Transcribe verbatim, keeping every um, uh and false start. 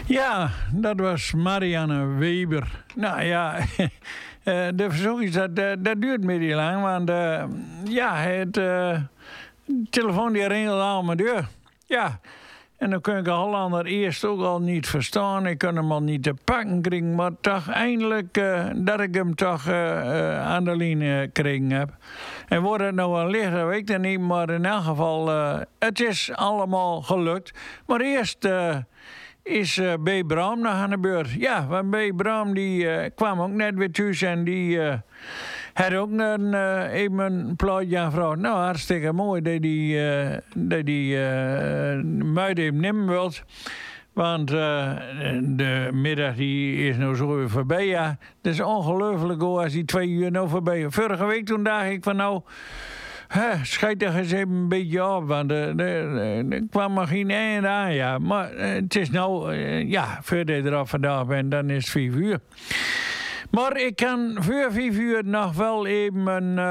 Ja, dat was Marianne Weber. Nou ja, de verzoekjes, dat, dat duurt me niet lang. Want uh, ja, het uh, telefoon die ringelde al mijn deur. Ja, en dan kun ik de Hollander eerst ook al niet verstaan. Ik kon hem al niet te pakken krijgen. Maar toch eindelijk uh, dat ik hem toch uh, uh, aan de lijn uh, gekregen heb. En wordt het nou wel liggen, dat weet ik dan niet. Maar in elk geval, uh, het is allemaal gelukt. Maar eerst... Uh, is uh, B. Bram nog aan de beurt. Ja, want B. Bram die uh, kwam ook net weer thuis en die uh, had ook een, uh, even een plaatje aangevraagd. Nou, hartstikke mooi dat die, uh, dat die uh, muid even nemen wilt. Want uh, de middag die is nou zo weer voorbij. Ja, het is ongelooflijk hoor als die twee uur nou voorbij is. Vorige week toen dacht ik van nou... Huh, schijt er eens even een beetje op, want er, er, er kwam er geen einde aan, ja. Maar uh, het is nou, uh, ja, voordat je eraf vandaag bent, dan is het vijf uur. Maar ik kan voor vijf uur nog wel even... Uh,